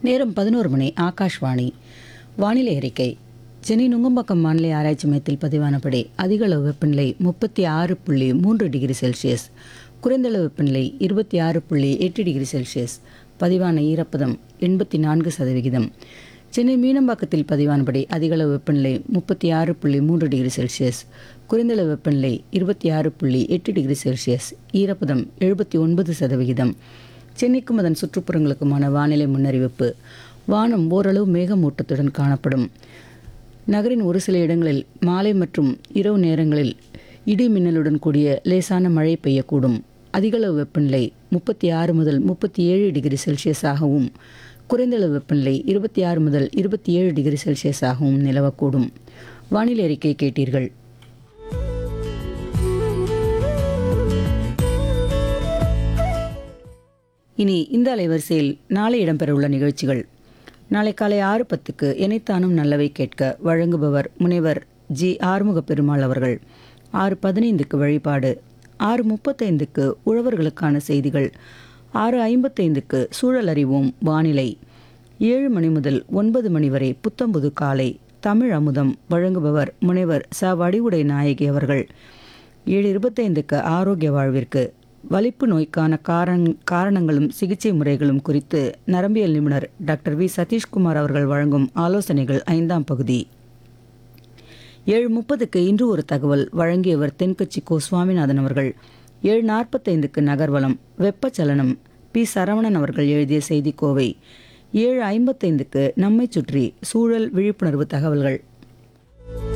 நேரம் 11 மணி. ஆகாஷ்வாணி. வானிலை அறிக்கை. சென்னை நுங்கம்பாக்கம் வானிலை ஆராய்ச்சி மையத்தில் பதிவானபடி அதிகளவு வெப்பநிலை 36.3 டிகிரி செல்சியஸ், குறைந்தளவு வெப்பநிலை 26.8 டிகிரி செல்சியஸ், பதிவான ஈரப்பதம் 84%. சென்னை மீனம்பாக்கத்தில் பதிவானபடி அதிகளவு வெப்பநிலை 36.3 டிகிரி செல்சியஸ், குறைந்தளவு வெப்பநிலை 26.8 டிகிரி செல்சியஸ், ஈரப்பதம் 79%. சென்னைக்கும் அதன் சுற்றுப்புறங்களுக்குமான வானிலை முன்னறிவிப்பு. வானம் ஓரளவு மேகமூட்டத்துடன் காணப்படும். நகரின் ஒரு சில இடங்களில் மாலை மற்றும் இரவு நேரங்களில் இடி மின்னலுடன் கூடிய லேசான மழை பெய்யக்கூடும். அதிகளவு வெப்பநிலை 36 முதல் 37 டிகிரி செல்சியஸாகவும், குறைந்தளவு வெப்பநிலை 26 முதல் 27 டிகிரி செல்சியஸாகவும் நிலவக்கூடும். வானிலை அறிக்கை கேட்டீர்கள். இனி இந்த அலைவரிசையில் நாளை இடம்பெறவுள்ள நிகழ்ச்சிகள். நாளை காலை 6:10க்கு எனைத்தானும் நல்லவை கேட்க வழங்குபவர் முனைவர் ஜி. ஆறுமுக பெருமாள் அவர்கள். 6:15க்கு வழிபாடு. 6:35க்கு உழவர்களுக்கான செய்திகள். 6:55க்கு சூழல் அறிவோம் வானிலை. 7 மணி முதல் 9 மணி வரை புத்தம்புது காலை தமிழ் அமுதம் வழங்குபவர் முனைவர் ச. வடிவுடை நாயகி அவர்கள். 7:25க்கு ஆரோக்கிய வாழ்விற்கு வலிப்பு நோய்க்கான காரணங்களும் சிகிச்சை முறைகளும் குறித்து நரம்பியல் நிபுணர் டாக்டர் வி. சதீஷ்குமார் அவர்கள் வழங்கும் ஆலோசனைகள் 5ஆம் பகுதி. 7:30க்கு இன்று ஒரு தகவல் வழங்கியவர் தென்கட்சி கோ. சுவாமிநாதன் அவர்கள். 7:45க்கு நகர்வலம் வெப்பச்சலனம் பி. சரவணன் அவர்கள் எழுதிய செய்திக்கோவை. 7:55க்கு நம்மை சுற்றி சூழல் விழிப்புணர்வு தகவல்கள்.